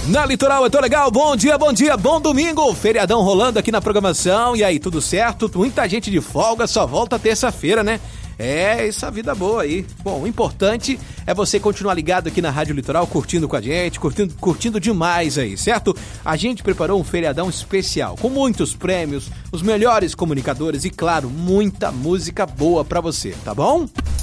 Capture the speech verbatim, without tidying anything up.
Na Litoral é tão legal, bom dia, bom dia, bom domingo, feriadão rolando aqui na programação, e aí, tudo certo? Muita gente de folga, só volta terça-feira, né? É, essa vida boa aí. Bom, o importante é você continuar ligado aqui na Rádio Litoral, curtindo com a gente, curtindo, curtindo demais aí, certo? A gente preparou um feriadão especial, com muitos prêmios, os melhores comunicadores e, claro, muita música boa pra você, tá bom?